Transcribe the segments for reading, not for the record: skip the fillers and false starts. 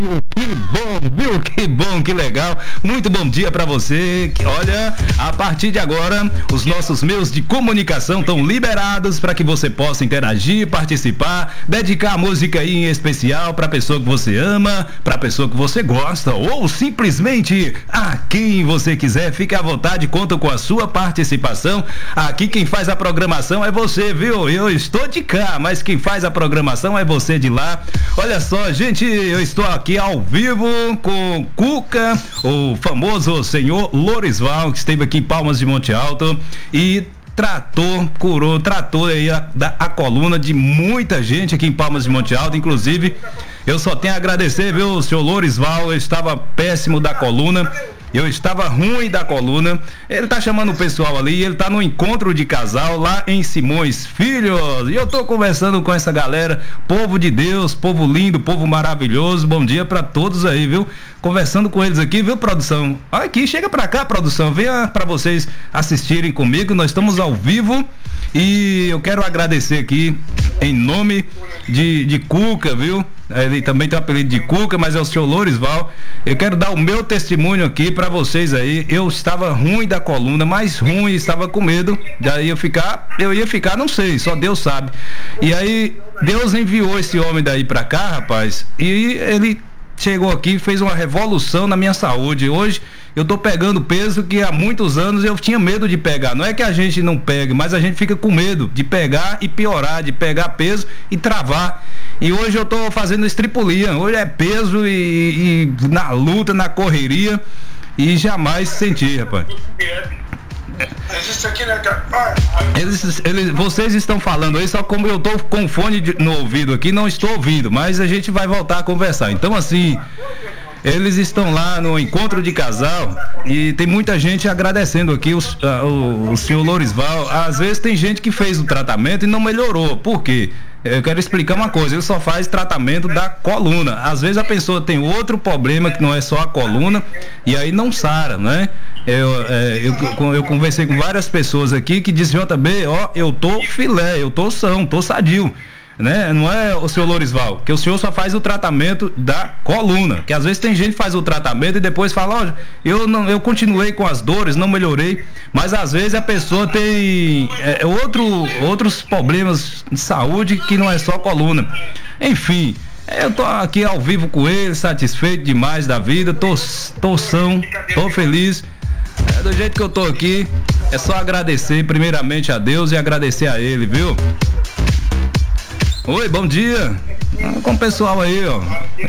Que bom, viu? Que bom, que legal. Muito bom dia pra você. Olha, a partir de agora, os nossos meios de comunicação estão liberados para que você possa interagir, participar, dedicar a música aí em especial pra pessoa que você ama, pra pessoa que você gosta, ou simplesmente a quem você quiser. Fique à vontade, conta com a sua participação. Aqui quem faz a programação é você, viu? Eu estou de cá, mas quem faz a programação é você de lá. Olha só, gente, eu estou aqui ao vivo com Cuca, o famoso senhor Lorisval, que esteve aqui em Palmas de Monte Alto e tratou aí a coluna de muita gente aqui em Palmas de Monte Alto. Inclusive, eu só tenho a agradecer, viu, senhor Lorisval. Eu estava péssimo da coluna. Eu estava ruim da coluna. Ele tá chamando o pessoal ali, ele tá no encontro de casal lá em Simões Filhos. E eu tô conversando com essa galera, povo de Deus, povo lindo, povo maravilhoso. Bom dia pra todos aí, viu? Conversando com eles aqui, viu, produção? Aqui, chega pra cá, produção. Venha pra vocês assistirem comigo. Nós estamos ao vivo. E eu quero agradecer aqui em nome de Cuca, viu? Ele também tem o apelido de Cuca, mas é o senhor Lorisval. Eu quero dar o meu testemunho aqui pra vocês aí. Eu estava ruim da coluna, mais ruim, estava com medo. Daí eu ia ficar, não sei, só Deus sabe. E aí, Deus enviou esse homem daí pra cá, rapaz, e ele chegou aqui e fez uma revolução na minha saúde. Hoje eu tô pegando peso que há muitos anos eu tinha medo de pegar. Não é que a gente não pegue, mas a gente fica com medo de pegar e piorar, de pegar peso e travar. E hoje eu tô fazendo estripulia. Hoje é peso e na luta, na correria, e jamais senti, rapaz. Vocês estão falando aí, só como eu tô com fone no ouvido aqui, não estou ouvindo, mas a gente vai voltar a conversar. Então, assim, eles estão lá no encontro de casal e tem muita gente agradecendo aqui o senhor Lorisval. Às vezes tem gente que fez o tratamento e não melhorou. Por quê? Eu quero explicar uma coisa, ele só faz tratamento da coluna. Às vezes a pessoa tem outro problema que não é só a coluna e aí não sara, né? Eu conversei com várias pessoas aqui que dizem, JB, ó, eu tô filé, eu tô são, tô sadio, né? Não é o senhor Lorisval, que o senhor só faz o tratamento da coluna, que às vezes tem gente que faz o tratamento e depois fala, ó, eu continuei com as dores, não melhorei, mas às vezes a pessoa tem outros problemas de saúde que não é só coluna. Enfim, eu tô aqui ao vivo com ele, satisfeito demais da vida, tô são, tô feliz. Do jeito que eu tô aqui, é só agradecer primeiramente a Deus e agradecer a ele, viu? Oi, bom dia. Com o pessoal aí, ó.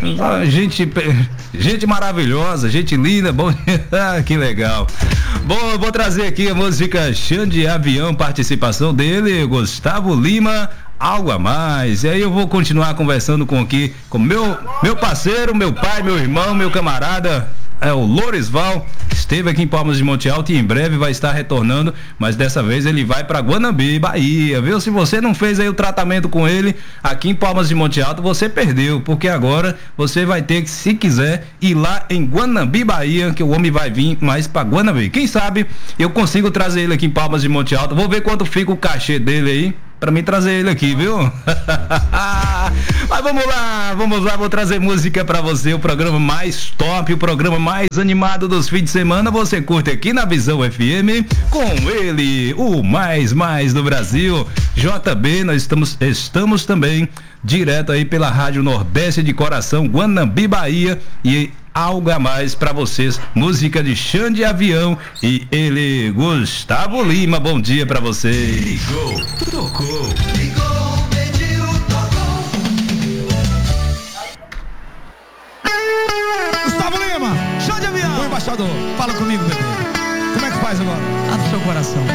Gente maravilhosa, gente linda, bom dia. Que legal. Bom, eu vou trazer aqui a música Chão de Avião, participação dele, Gustavo Lima, Algo a Mais. E aí eu vou continuar conversando com meu parceiro, meu pai, meu irmão, meu camarada, o Lorisval. Esteve aqui em Palmas de Monte Alto e em breve vai estar retornando, mas dessa vez ele vai para Guanambi, Bahia, viu? Se você não fez aí o tratamento com ele aqui em Palmas de Monte Alto, você perdeu, porque agora você vai ter que, se quiser, ir lá em Guanambi, Bahia, que o homem vai vir mais para Guanambi. Quem sabe eu consigo trazer ele aqui em Palmas de Monte Alto. Vou ver quanto fica o cachê dele aí pra mim trazer ele aqui, viu? Mas vamos lá, vou trazer música pra você, o programa mais top, o programa mais animado dos fins de semana, você curte aqui na Visão FM, com ele, o mais do Brasil, JB. Nós estamos também direto aí pela Rádio Nordeste de Coração, Guanambi, Bahia, e Algo a Mais pra vocês, música de Chão de Avião e ele, Gustavo Lima. Bom dia pra você. Ligou, tocou. Ligou, pediu, tocou. Gustavo Lima, Chão de Avião. O embaixador, fala comigo, bebê. Como é que faz agora? Abre o seu coração.